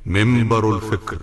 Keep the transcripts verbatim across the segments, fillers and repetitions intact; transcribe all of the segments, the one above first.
منبر الفكر.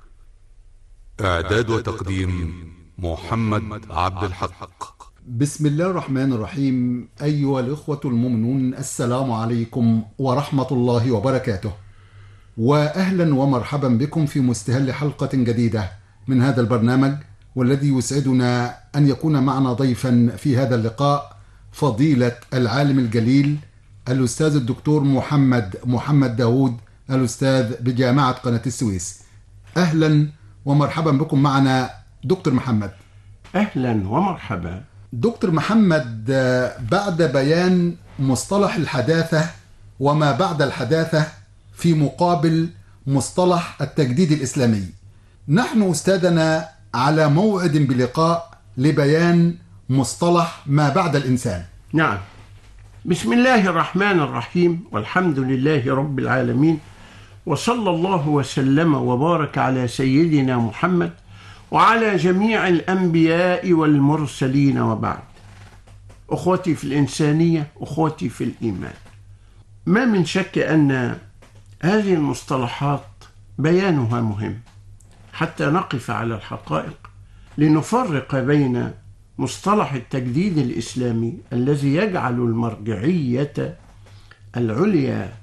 إعداد وتقديم محمد عبد الحق. بسم الله الرحمن الرحيم. أيها الإخوة المؤمنون، السلام عليكم ورحمة الله وبركاته، وأهلا ومرحبا بكم في مستهل حلقة جديدة من هذا البرنامج، والذي يسعدنا أن يكون معنا ضيفا في هذا اللقاء فضيلة العالم الجليل الأستاذ الدكتور محمد محمد داود، الأستاذ بجامعة قناة السويس. أهلا ومرحبا بكم معنا دكتور محمد. أهلا ومرحبا دكتور محمد، بعد بيان مصطلح الحداثة وما بعد الحداثة في مقابل مصطلح التجديد الإسلامي، نحن أستاذنا على موعد بلقاء لبيان مصطلح ما بعد الإنسان. نعم، بسم الله الرحمن الرحيم، والحمد لله رب العالمين، وصلى الله وسلم وبارك على سيدنا محمد وعلى جميع الأنبياء والمرسلين، وبعد. أخوتي في الإنسانية، أخوتي في الإيمان، ما من شك أن هذه المصطلحات بيانها مهم حتى نقف على الحقائق، لنفرق بين مصطلح التجديد الإسلامي الذي يجعل المرجعية العليا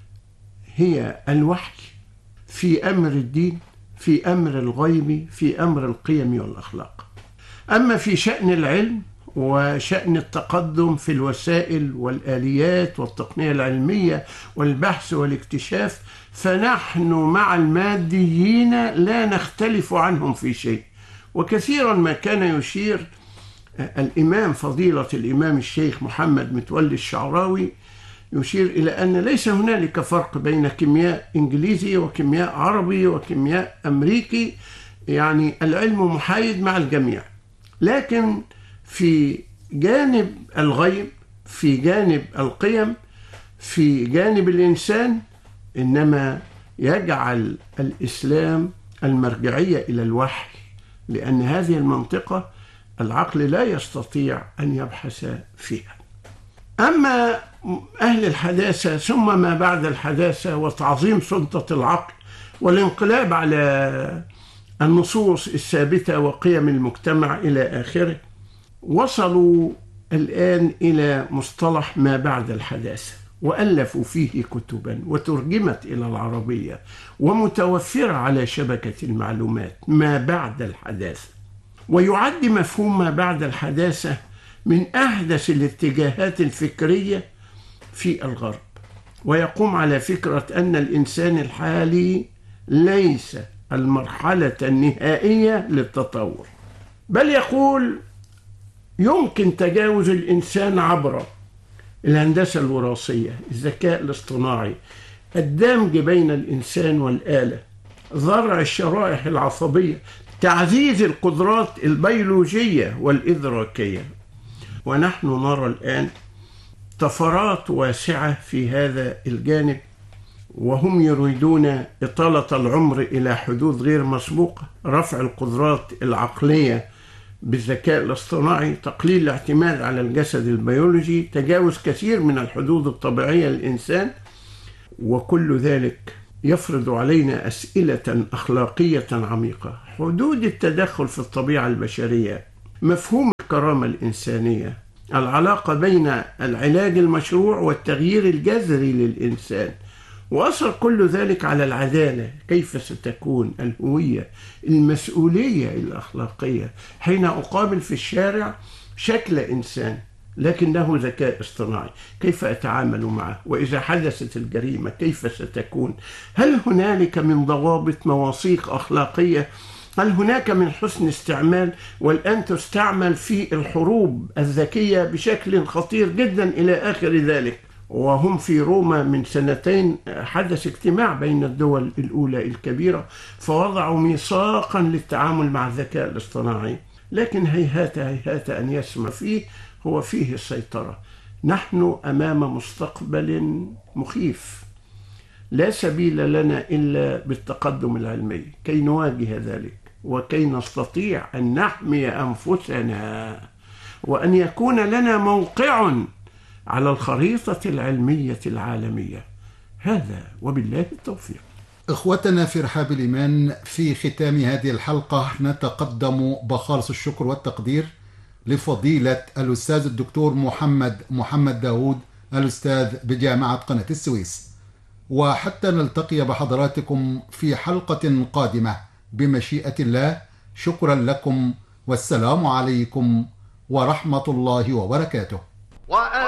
هي الوحي في أمر الدين، في أمر الغيب، في أمر القيم والأخلاق. أما في شأن العلم وشأن التقدم في الوسائل والآليات والتقنية العلمية والبحث والاكتشاف، فنحن مع الماديين لا نختلف عنهم في شيء. وكثيرا ما كان يشير الإمام فضيلة الإمام الشيخ محمد متولي الشعراوي يشير إلى أن ليس هنالك فرق بين كيمياء إنجليزي وكيمياء عربي وكيمياء أمريكي، يعني العلم محايد مع الجميع. لكن في جانب الغيب، في جانب القيم، في جانب الإنسان، إنما يجعل الإسلام المرجعية إلى الوحي، لأن هذه المنطقة العقل لا يستطيع أن يبحث فيها. أما أهل الحداثة ثم ما بعد الحداثة وتعظيم سلطة العقل والانقلاب على النصوص الثابتة وقيم المجتمع إلى آخره، وصلوا الآن إلى مصطلح ما بعد الحداثة، وألفوا فيه كتبا وترجمت إلى العربية ومتوفرة على شبكة المعلومات ما بعد الحداثة. ويعد مفهوم ما بعد الحداثة من أحدث الاتجاهات الفكرية في الغرب، ويقوم على فكرة أن الإنسان الحالي ليس المرحلة النهائية للتطور، بل يقول يمكن تجاوز الإنسان عبر الهندسة الوراثية، الذكاء الاصطناعي، الدمج بين الإنسان والآلة، زرع الشرائح العصبية، تعزيز القدرات البيولوجية والإدراكية. ونحن نرى الآن طفرات واسعة في هذا الجانب، وهم يريدون إطالة العمر إلى حدود غير مسبوقة، رفع القدرات العقلية بالذكاء الاصطناعي، تقليل الاعتماد على الجسد البيولوجي، تجاوز كثير من الحدود الطبيعية للإنسان. وكل ذلك يفرض علينا أسئلة أخلاقية عميقة: حدود التدخل في الطبيعة البشرية، مفهوم الكرامة الإنسانية، العلاقة بين العلاج المشروع والتغيير الجذري للإنسان، وأثر كل ذلك على العدالة. كيف ستكون الهوية، المسؤولية الأخلاقية حين أقابل في الشارع شكل إنسان لكنه ذكاء اصطناعي؟ كيف أتعامل معه؟ وإذا حدثت الجريمة كيف ستكون؟ هل هنالك من ضوابط، مواثيق أخلاقية؟ هل هناك من حسن استعمال؟ والآن تستعمل في الحروب الذكية بشكل خطير جدا إلى آخر ذلك. وهم في روما من سنتين حدث اجتماع بين الدول الأولى الكبيرة، فوضعوا ميثاقا للتعامل مع الذكاء الاصطناعي، لكن هيهات هيهات أن يسمع فيه، هو فيه السيطرة. نحن أمام مستقبل مخيف، لا سبيل لنا إلا بالتقدم العلمي كي نواجه ذلك، وكي نستطيع أن نحمي أنفسنا، وأن يكون لنا موقع على الخريطة العلمية العالمية. هذا وبالله التوفيق. إخوتنا في رحاب الإيمان، في ختام هذه الحلقة نتقدم بخالص الشكر والتقدير لفضيلة الأستاذ الدكتور محمد محمد داود، الأستاذ بجامعة قناة السويس. وحتى نلتقي بحضراتكم في حلقة قادمة بمشيئة الله، شكرا لكم والسلام عليكم ورحمة الله وبركاته.